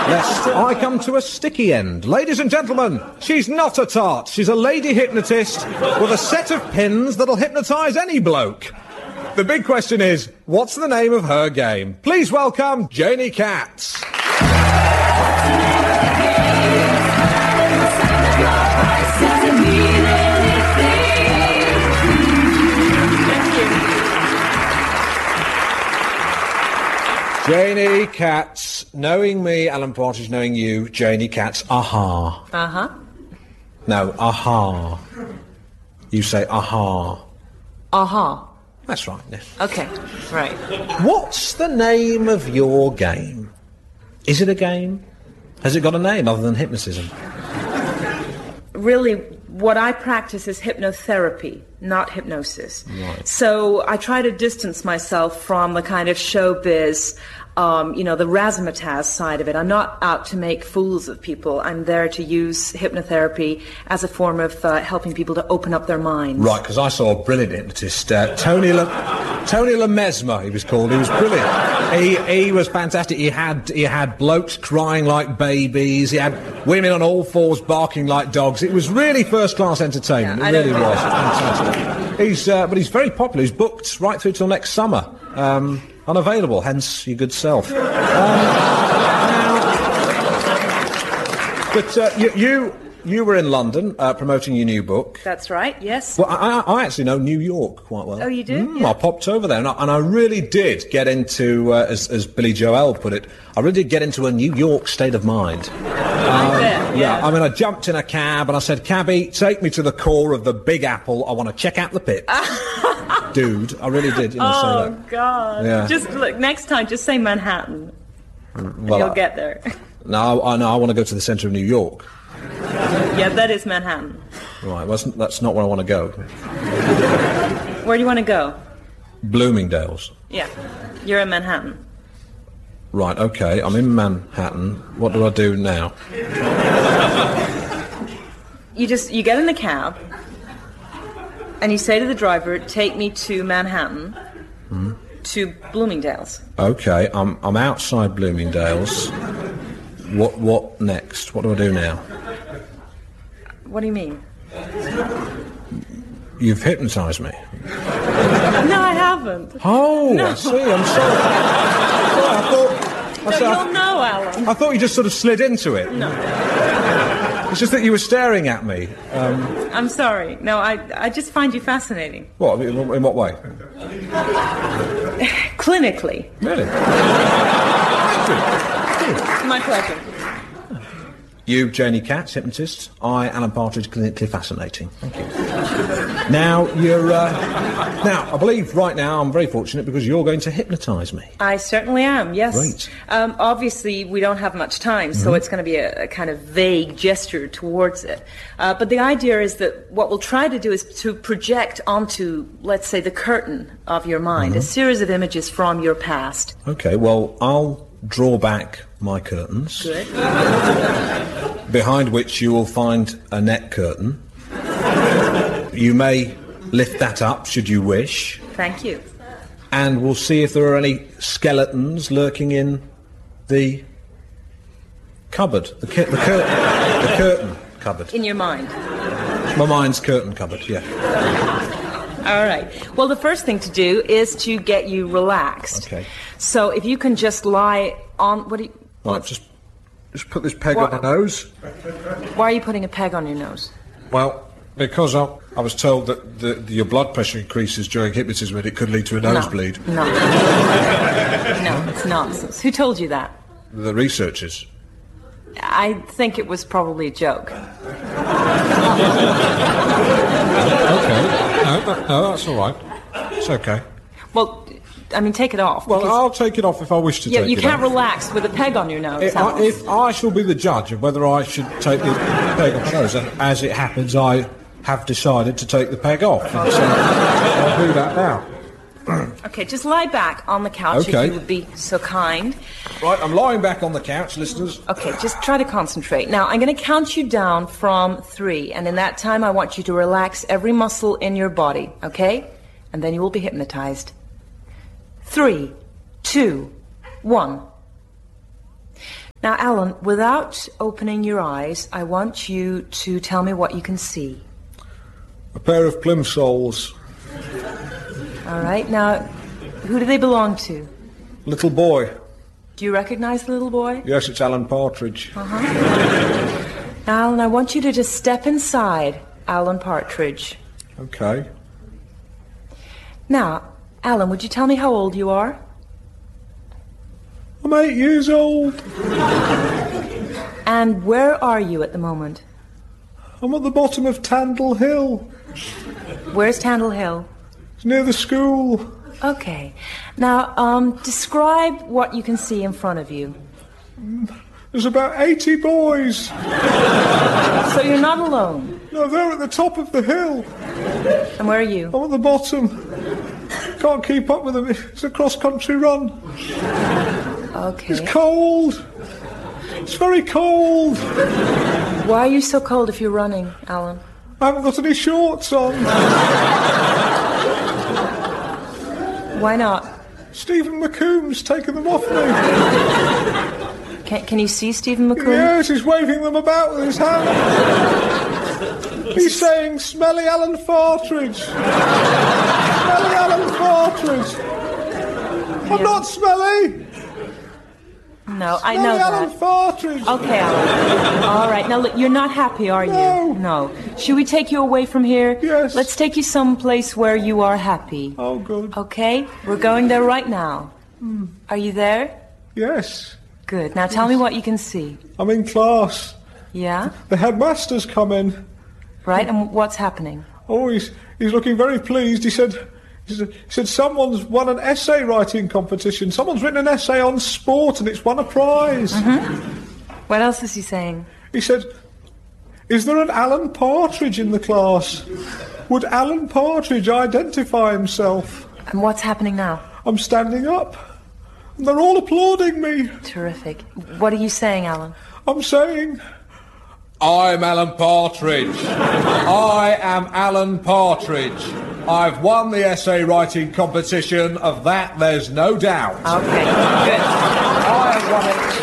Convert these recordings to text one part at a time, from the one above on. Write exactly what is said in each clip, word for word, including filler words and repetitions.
lest I come to a sticky end. Ladies and gentlemen, she's not a tart. She's a lady hypnotist with a set of pins that'll hypnotise any bloke. The big question is, what's the name of her game? Please welcome Janie Katz. Janie Katz, knowing me, Alan Partridge, knowing you, Janie Katz, aha. Uh-huh. No, aha. You say aha. Aha. That's right, yes. Okay, right. What's the name of your game? Is it a game? Has it got a name other than hypnotism? Really, what I practice is hypnotherapy, not hypnosis. Right. So I try to distance myself from the kind of showbiz, um, you know, the razzmatazz side of it. I'm not out to make fools of people. I'm there to use hypnotherapy as a form of uh, helping people to open up their minds. Right, because I saw a brilliant hypnotist, uh, Tony Le- Tony Le Mesmer, he was called. He was brilliant. He he was fantastic. He had he had blokes crying like babies. He had women on all fours barking like dogs. It was really first-class entertainment. Yeah, it really I was fantastic. He's uh, but he's very popular. He's booked right through till next summer. Um, unavailable, hence your good self. Um, now, but uh, you, you you were in London uh, promoting your new book. That's right, yes. Well, I, I actually know New York quite well. Oh, you do? Mm, Yeah. I popped over there, and I, and I really did get into, uh, as, as Billy Joel put it, I really did get into a New York state of mind. I bet, yeah. I mean, I jumped in a cab, and I said, "Cabby, take me to the core of the Big Apple. I want to check out the pits." Dude, I really did. You know, say Oh, that. God. Yeah. Just look, next time, just say Manhattan. Well, You'll I- get there. No, I know. I want to go to the centre of New York. Yeah, that is Manhattan. Right, well, that's, that's not where I want to go. Where do you want to go? Bloomingdale's. Yeah, you're in Manhattan. Right, okay, I'm in Manhattan. What do I do now? You just, you get in the cab, and you say to the driver, take me to Manhattan, Hmm. to Bloomingdale's. Okay, I'm I'm outside Bloomingdale's. What what next? What do I do now? What do you mean? You've hypnotised me. No, I haven't. Oh, No. I see. I'm sorry. Sorry, I thought. I, No, said- you'll know, Alan. I thought you just sort of slid into it. No, It's just that you were staring at me. Um, I'm sorry. No, I, I just find you fascinating. what? In, in what way? Clinically. Really? My pleasure. You, Janie Katz, hypnotist. I, Alan Partridge, clinically fascinating. Thank you. Now, you're... Uh, now, I believe right now I'm very fortunate because you're going to hypnotise me. I certainly am, yes. Great. Um, obviously, we don't have much time, so it's going to be a, a kind of vague gesture towards it. Uh, but the idea is that what we'll try to do is to project onto, let's say, the curtain of your mind, a series of images from your past. Okay, well, I'll draw back my curtains. Good. Behind which you will find a net curtain. You may lift that up, should you wish, Thank you. and we'll see if there are any skeletons lurking in the cupboard, the, cu- the, cur- the curtain cupboard. In your mind. My mind's curtain cupboard, yeah. All right. Well, the first thing to do is to get you relaxed. Okay. So if you can just lie on... What do you... Right, what's- just, just put this peg What? on my nose. Why are you putting a peg on your nose? Well, because I, I was told that the, the, your blood pressure increases during hypnotism and it could lead to a nosebleed. No. No. No, it's nonsense. Who told you that? The researchers. I think it was probably a joke. Okay. No, that, no, that's all right. It's okay. Well, I mean, take it off. Well, because- I'll take it off if I wish to yeah, take you it can't off. relax with a peg on your nose. If I, Alan. if I shall be the judge of whether I should take the peg off my nose, and as it happens, I have decided to take the peg off. And so I'll do that now. Okay, just lie back on the couch Okay. if you would be so kind. Right, I'm lying back on the couch, listeners. Okay, just try to concentrate. Now, I'm going to count you down from three, and in that time, I want you to relax every muscle in your body, okay? And then you will be hypnotized. Three, two, one. Now, Alan, without opening your eyes, I want you to tell me what you can see. A pair of plimsolls. All right. Now, who do they belong to? Little boy. Do you recognize the little boy? Yes, it's Alan Partridge. Uh-huh. Now, Alan, I want you to just step inside Alan Partridge. Okay. Now, Alan, would you tell me how old you are? I'm eight years old. And where are you at the moment? I'm at the bottom of Tandle Hill. Where's Tandle Hill? It's near the school. Okay. Now, um, describe what you can see in front of you. There's about eighty boys. So you're not alone? No, they're at the top of the hill. And where are you? I'm at the bottom. Can't keep up with them. It's a cross-country run. Okay. It's cold. It's very cold. Why are you so cold if you're running, Alan? I haven't got any shorts on. Why not? Stephen McComb's taken them off me. Can, can you see Stephen McComb? Yes, he's waving them about with his hand. He's saying, "Smelly Alan Partridge. Smelly Alan Partridge." I'm Yeah. not smelly. No, I Smelly know Alan that. Partridge. Okay, Alan. All right. Now, look, you're not happy, are you? No. No. Should we take you away from here? Yes. Let's take you someplace where you are happy. Oh, good. Okay? We're going there right now. Hmm. Are you there? Yes. Good. Now tell me what you can see. I'm in class. Yeah? The headmaster's come in. Right? And what's happening? Oh, he's, he's looking very pleased. He said, he said, he said someone's won an essay writing competition. Someone's written an essay on sport and it's won a prize. Mm-hmm. What else is he saying? He said, "Is there an Alan Partridge in the class? Would Alan Partridge identify himself?" And what's happening now? I'm standing up. And they're all applauding me. Terrific. What are you saying, Alan? I'm saying, "I'm Alan Partridge. I am Alan Partridge. I've won the essay writing competition. Of that, there's no doubt. Okay, good. I have won it.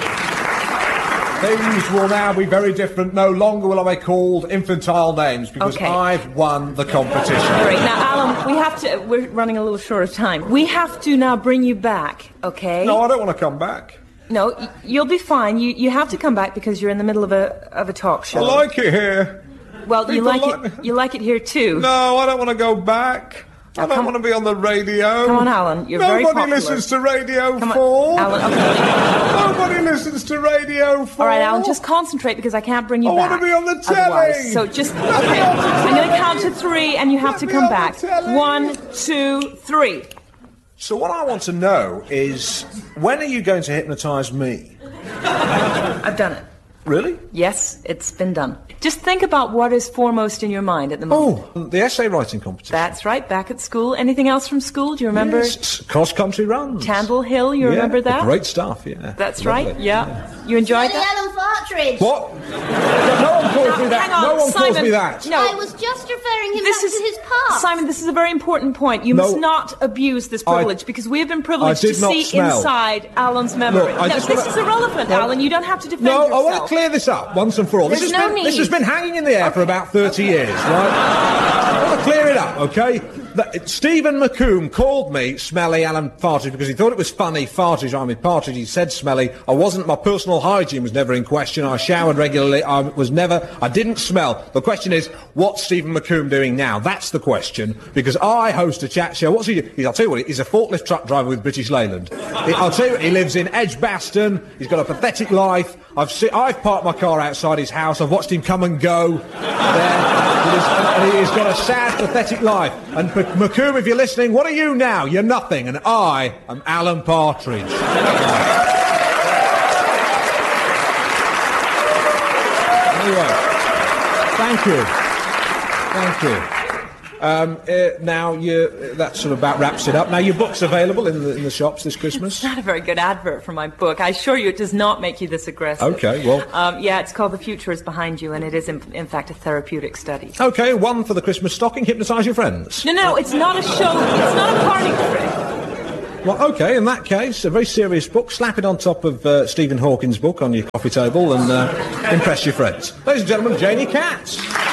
Things will now be very different. No longer will I be called infantile names because Okay. I've won the competition." Great. Now, Alan, we have to... We're running a little short of time. We have to now bring you back, okay? No, I don't want to come back. No, y- you'll be fine. You you have to come back because you're in the middle of a of a talk show. I like it here. Well, you people like like it. me. You like it here too. No, I don't want to go back. I don't come- want to be on the radio. Come on, Alan. You're Nobody very popular. listens to Radio Come on, four. Alan. Okay. Nobody listens to Radio four. All right, Alan. Just concentrate because I can't bring you I back. want to be on the telly. Otherwise. So just okay. I'm going to count to three, and you have Let to me come on the back. telly. One, two, three. So what I want to know is, when are you going to hypnotise me? I've done it. Really? Yes, it's been done. Just think about what is foremost in your mind at the moment. Oh, the essay writing competition. That's right, back at school. Anything else from school? Do you remember Yes, cross-country runs. Tandle Hill? You Yeah, remember that? Great stuff, yeah. That's Lovely. right, yeah. You enjoyed Smelly that? Alan Partridge. What? No one calls me that. Hang on, no one Simon. calls me that. No. I was just referring him This back is to his past. Simon, this is a very important point. You No. must not abuse this privilege I- because we have been privileged I did to not see smell. inside Alan's memory. Look, I no, just this wanna- is irrelevant, No. Alan. You don't have to defend No, yourself. I want to clear this up once and for all. There's this, has no been, need. this has been hanging in the air for about thirty years, right? I want to clear it up, okay? That, Stephen McComb called me Smelly Alan Partridge because he thought it was funny. Partridge, I mean Partridge, he said smelly. I wasn't, my personal hygiene was never in question. I showered regularly. I was never, I didn't smell. The question is, what's Stephen McComb doing now? That's the question, because I host a chat show. What's he do? He's, I'll tell you what, he's a forklift truck driver with British Leyland. He, I'll tell you what, he lives in Edgbaston. He's got a pathetic life. I've see, I've parked my car outside his house. I've watched him come and go there. He is, and he's got a sad, pathetic life. And M- McComb, if you're listening, what are you now? You're nothing. And I am Alan Partridge. Anyway, thank you. Thank you. Um, uh, now, you, that sort of about wraps it up. Now, your book's available in the, in the shops this Christmas. It's not a very good advert for my book. I assure you it does not make you this aggressive. Okay, well- Um, yeah, it's called The Future is Behind You, and it is, in, in fact, a therapeutic study. Okay, one for the Christmas stocking. Hypnotise your friends. No, no, it's not a show. It's not a party trick. Well, OK, in that case, a very serious book. Slap it on top of uh, Stephen Hawking's book on your coffee table and uh, impress your friends. Ladies and gentlemen, Janie Katz.